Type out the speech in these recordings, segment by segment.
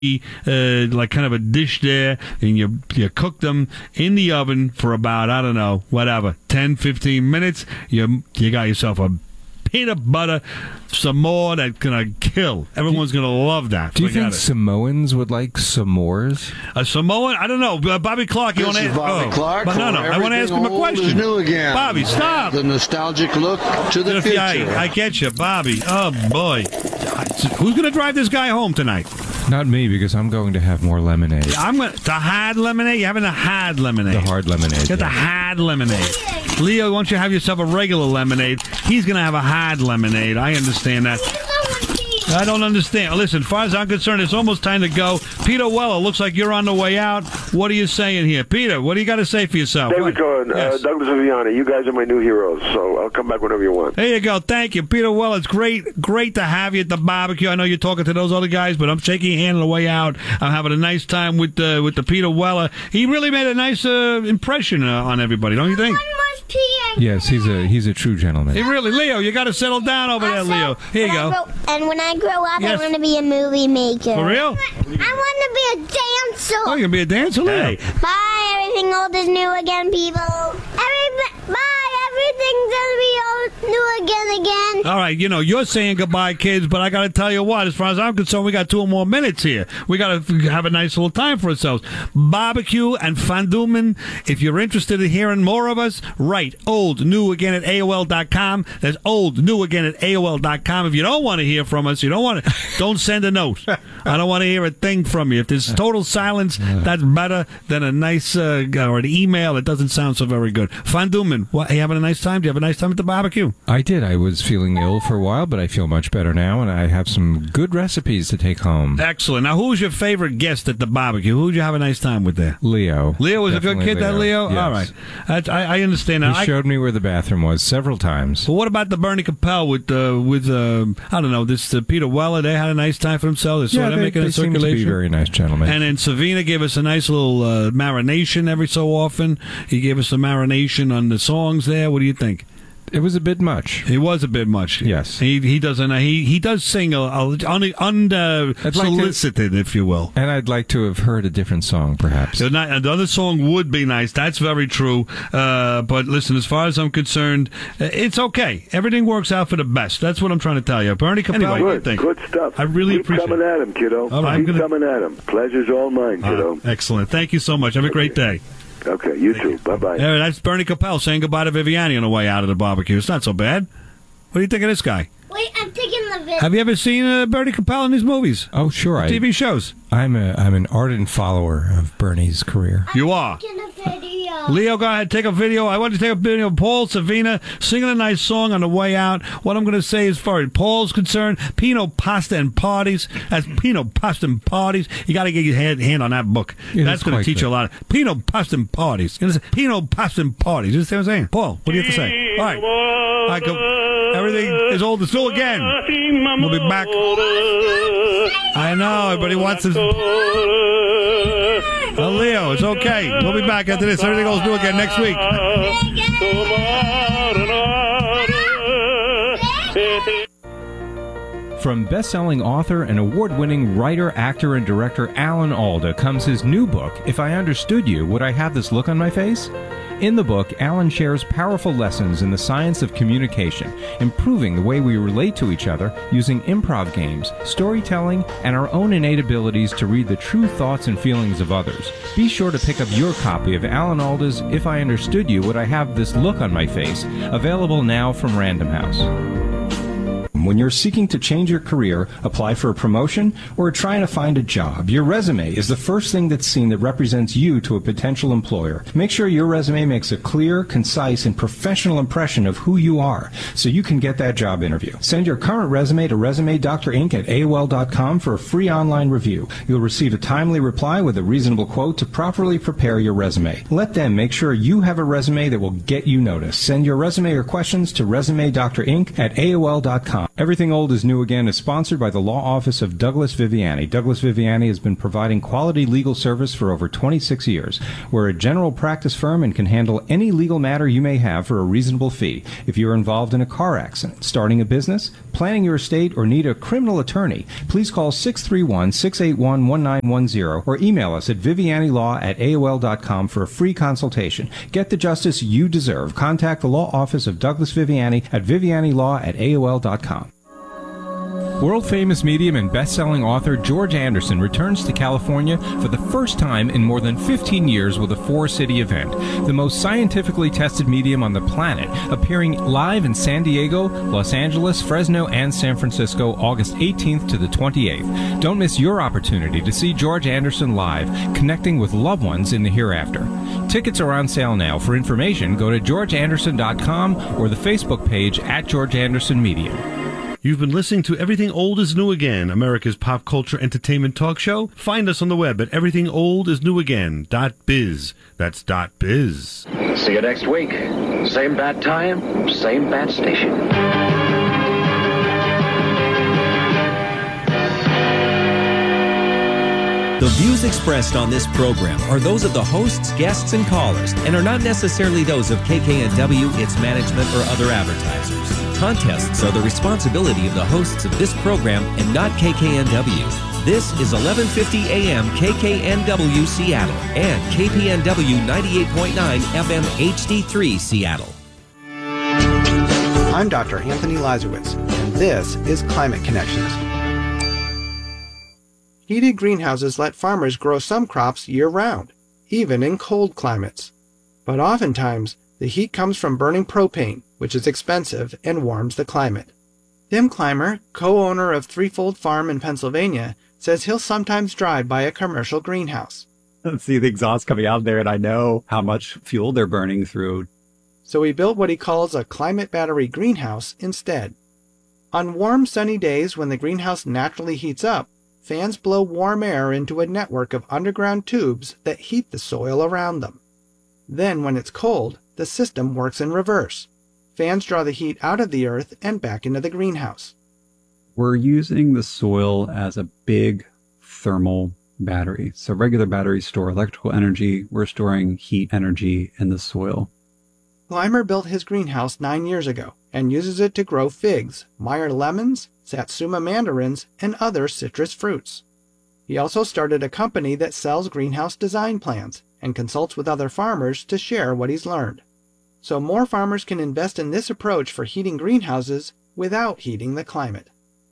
like kind of a dish there, and you cook them in the oven for about, I don't know, whatever, 10, 15 minutes. You got yourself a peanut butter Samoa that's gonna kill. Everyone's gonna love that. Do you think Samoans would like s'mores? A Samoan? I don't know. Bobby Clark, you want to ask? Bobby Clark. But no, I want to ask him a question. New again. Bobby, stop. The nostalgic look to the future. I get you, Bobby. Oh boy, who's gonna drive this guy home tonight? Not me, because I'm going to have more lemonade. The hard lemonade. You having the hard lemonade? The hard lemonade. Get the hard lemonade. Leo, why don't you have yourself a regular lemonade? He's going to have a hard lemonade. I understand that. I don't understand. Listen, as far as I'm concerned, it's almost time to go. Peter Weller, looks like you're on the way out. What are you saying here? Peter, what do you got to say for yourself? David Cohen, Yes. Douglas Viviani, you guys are my new heroes, so I'll come back whenever you want. There you go. Thank you, Peter Weller. It's great to have you at the barbecue. I know you're talking to those other guys, but I'm shaking your hand on the way out. I'm having a nice time with the Peter Weller. He really made a nice impression on everybody, don't you think? Yes, he's a true gentleman. Hey, really, Leo, you got to settle down over there, Leo. Here you go. And when I grow up, Yes. I want to be a movie maker. For real? I want to be a dancer. Oh, you're going to be a dancer, Leo? Hey. Bye, everything old is new again, people. Bye, everything's going to be old, new again. All right, you're saying goodbye, kids, but I got to tell you what, as far as I'm concerned, we got 2 more minutes here. We got to have a nice little time for ourselves. Barbecue and Fanduman, if you're interested in hearing more of us, write old new again at AOL.com. That's old new again at AOL.com. If you don't want to hear from us, don't send a note. I don't want to hear a thing from you. If there's total silence, that's better than a nice, or an email. It doesn't sound so very good. Fanduman, are you having a nice time? Do you have a nice time at the barbecue? I did. I was feeling ill for a while, but I feel much better now, and I have some good recipes to take home. Excellent. Now, who's your favorite guest at the barbecue? Who did you have a nice time with there? Leo. Leo was Definitely a good kid, that Leo? Yes. All right. I understand that. He showed me where the bathroom was several times. But what about the Bernie Capel with I don't know, this Peter Weller? They had a nice time for themselves. They making a seem to be very nice gentlemen. And then Savina gave us a nice little marination every so often. He gave us a marination on the songs there. What do you think? It was a bit much. It was a bit much. Yes. He doesn't. He does sing unsolicited, if you will. And I'd like to have heard a different song, perhaps. Another song would be nice. That's very true. But listen, as far as I'm concerned, it's okay. Everything works out for the best. That's what I'm trying to tell you. Bernie Capel, what do you think? Good stuff. I really appreciate Keep coming at him, kiddo. All right, Keep coming at him. Pleasure's all mine, kiddo. Excellent. Thank you so much. Have a great day. Okay, you too. Bye-bye. That's Bernie Capel saying goodbye to Viviani on the way out of the barbecue. It's not so bad. What do you think of this guy? Wait, I'm taking the video. Have you ever seen Bernie Capel in his movies? Oh, sure. TV shows? I'm an ardent follower of Bernie's career. You are? Taking a video. Leo, go ahead, take a video. I want to take a video of Paul Savina singing a nice song on the way out. What I'm going to say as far as Paul's concerned, Pino Pasta and Parties. That's Pino Pasta and Parties. You got to get your hand on that book. That's going to teach you a lot. Pino Pasta and Parties. Pino Pasta and Parties. You understand what I'm saying? Paul, what do you have to say? All right. All right, go. Everything is old as new again. We'll be back. I know, everybody wants this. Leo, it's okay. We'll be back after this. Everything goes new again next week. From best-selling author and award-winning writer, actor, and director Alan Alda comes his new book, If I Understood You, Would I Have This Look on My Face? In the book, Alan shares powerful lessons in the science of communication, improving the way we relate to each other using improv games, storytelling, and our own innate abilities to read the true thoughts and feelings of others. Be sure to pick up your copy of Alan Alda's If I Understood You, Would I Have This Look on My Face? Available now from Random House. When you're seeking to change your career, apply for a promotion, or are trying to find a job, your resume is the first thing that's seen that represents you to a potential employer. Make sure your resume makes a clear, concise, and professional impression of who you are so you can get that job interview. Send your current resume to ResumeDrInc at AOL.com for a free online review. You'll receive a timely reply with a reasonable quote to properly prepare your resume. Let them make sure you have a resume that will get you noticed. Send your resume or questions to ResumeDrInc at AOL.com. Everything Old is New Again is sponsored by the law office of Douglas Viviani. Douglas Viviani has been providing quality legal service for over 26 years. We're a general practice firm and can handle any legal matter you may have for a reasonable fee. If you're involved in a car accident, starting a business, planning your estate, or need a criminal attorney, please call 631-681-1910 or email us at vivianilaw@aol.com for a free consultation. Get the justice you deserve. Contact the law office of Douglas Viviani at vivianilaw@aol.com. World-famous medium and best-selling author George Anderson returns to California for the first time in more than 15 years with a four-city event, the most scientifically tested medium on the planet, appearing live in San Diego, Los Angeles, Fresno, and San Francisco, August 18th to the 28th. Don't miss your opportunity to see George Anderson live, connecting with loved ones in the hereafter. Tickets are on sale now. For information, go to georgeanderson.com or the Facebook page at George Anderson Media. You've been listening to Everything Old is New Again, America's pop culture entertainment talk show. Find us on the web at everythingoldisnewagain.biz. That's .biz. See you next week. Same bat time, same bat station. The views expressed on this program are those of the hosts, guests, and callers, and are not necessarily those of KKNW, its management, or other advertisers. Contests are the responsibility of the hosts of this program and not KKNW. This is 1150 AM KKNW Seattle and KPNW 98.9 FM HD3 Seattle. I'm Dr. Anthony Lazarowitz, and this is Climate Connections. Heated greenhouses let farmers grow some crops year-round, even in cold climates. But oftentimes, the heat comes from burning propane, which is expensive and warms the climate. Tim Clymer, co-owner of Threefold Farm in Pennsylvania, says he'll sometimes drive by a commercial greenhouse. See the exhaust coming out there, and I know how much fuel they're burning through. So he built what he calls a climate battery greenhouse instead. On warm, sunny days when the greenhouse naturally heats up, fans blow warm air into a network of underground tubes that heat the soil around them. Then, when it's cold, the system works in reverse. Fans draw the heat out of the earth and back into the greenhouse. We're using the soil as a big thermal battery. So regular batteries store electrical energy. We're storing heat energy in the soil. Clymer built his greenhouse 9 years ago and uses it to grow figs, Meyer lemons, Satsuma mandarins, and other citrus fruits. He also started a company that sells greenhouse design plans and consults with other farmers to share what he's learned. So more farmers can invest in this approach for heating greenhouses without heating the climate.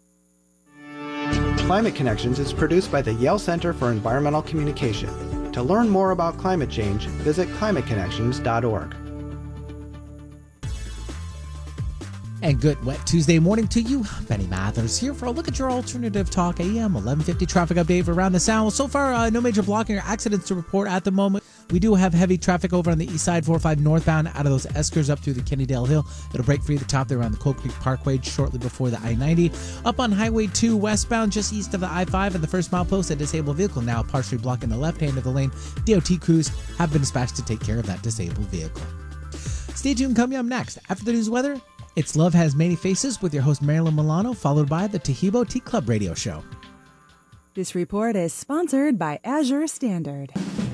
Climate Connections is produced by the Yale Center for Environmental Communication. To learn more about climate change, visit climateconnections.org. And good wet Tuesday morning to you. Benny Mathers here for a look at your Alternative Talk AM 1150 traffic update around the Sound. So far, no major blocking or accidents to report at the moment. We do have heavy traffic over on the east side, 405 northbound out of those Eskers up through the Kennydale Hill. It'll break free at the top there around the Cold Creek Parkway shortly before the I-90. Up on Highway 2 westbound just east of the I-5 at the first milepost, a disabled vehicle now partially blocking the left hand of the lane. DOT crews have been dispatched to take care of that disabled vehicle. Stay tuned, coming up next. After the news weather, it's Love Has Many Faces with your host Marilyn Milano, followed by the Tahibo Tea Club radio show. This report is sponsored by Azure Standard.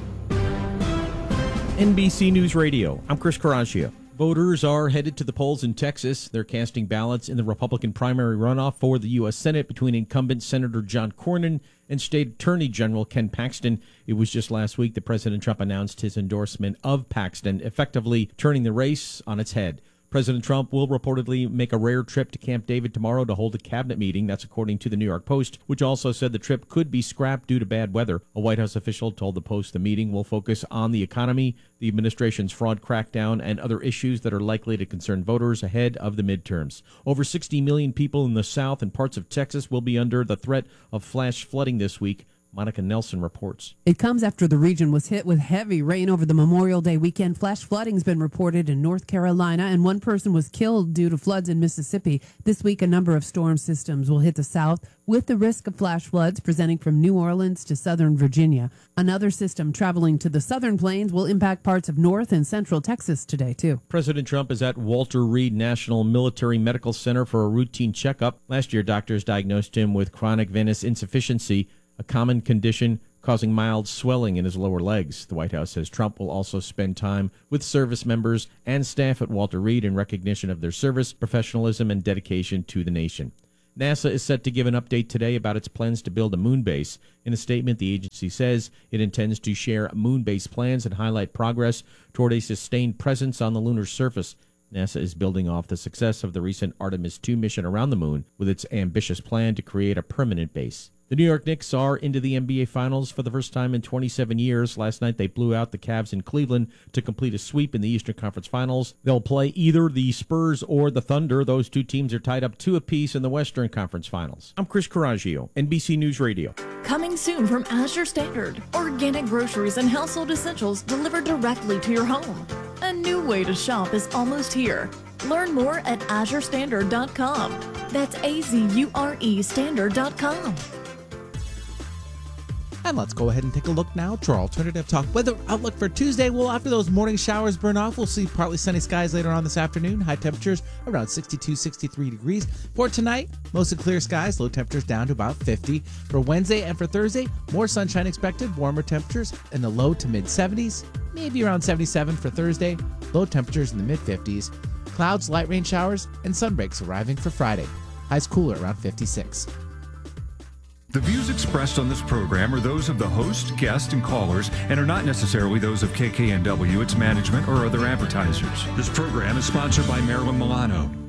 NBC News Radio, I'm Chris Caraccia. Voters are headed to the polls in Texas. They're casting ballots in the Republican primary runoff for the U.S. Senate between incumbent Senator John Cornyn and State Attorney General Ken Paxton. It was just last week that President Trump announced his endorsement of Paxton, effectively turning the race on its head. President Trump will reportedly make a rare trip to Camp David tomorrow to hold a cabinet meeting. That's according to the New York Post, which also said the trip could be scrapped due to bad weather. A White House official told the Post the meeting will focus on the economy, the administration's fraud crackdown, and other issues that are likely to concern voters ahead of the midterms. Over 60 million people in the South and parts of Texas will be under the threat of flash flooding this week. Monica Nelson reports. It comes after the region was hit with heavy rain over the Memorial Day weekend. Flash flooding's been reported in North Carolina, and one person was killed due to floods in Mississippi. This week, a number of storm systems will hit the south, with the risk of flash floods presenting from New Orleans to southern Virginia. Another system traveling to the southern plains will impact parts of north and central Texas today, too. President Trump is at Walter Reed National Military Medical Center for a routine checkup. Last year, doctors diagnosed him with chronic venous insufficiency, a common condition causing mild swelling in his lower legs. The White House says Trump will also spend time with service members and staff at Walter Reed in recognition of their service, professionalism, and dedication to the nation. NASA is set to give an update today about its plans to build a moon base. In a statement, the agency says it intends to share moon base plans and highlight progress toward a sustained presence on the lunar surface. NASA is building off the success of the recent Artemis II mission around the moon with its ambitious plan to create a permanent base. The New York Knicks are into the NBA Finals for the first time in 27 years. Last night, they blew out the Cavs in Cleveland to complete a sweep in the Eastern Conference Finals. They'll play either the Spurs or the Thunder. Those two teams are tied up 2 apiece in the Western Conference Finals. I'm Chris Coraggio, NBC News Radio. Coming soon from Azure Standard, organic groceries and household essentials delivered directly to your home. A new way to shop is almost here. Learn more at AzureStandard.com. That's AZURE Standard.com. And let's go ahead and take a look now to our Alternative Talk weather outlook for Tuesday. Well, after those morning showers burn off, we'll see partly sunny skies later on this afternoon. High temperatures around 62, 63 degrees. For tonight, mostly clear skies, low temperatures down to about 50. For Wednesday and for Thursday, more sunshine expected, warmer temperatures in the low to mid 70s, maybe around 77 for Thursday, low temperatures in the mid 50s. Clouds, light rain showers, and sunbreaks arriving for Friday. Highs cooler around 56. The views expressed on this program are those of the host, guests, and callers and are not necessarily those of KKNW, its management, or other advertisers. This program is sponsored by Marilyn Milano.